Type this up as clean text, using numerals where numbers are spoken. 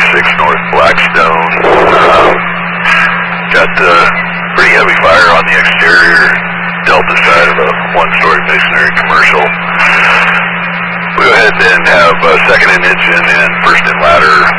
6 North Blackstone. Got pretty heavy fire on the exterior Delta side of a 1-story masonry commercial. We'll go ahead and have second in engine and first in ladder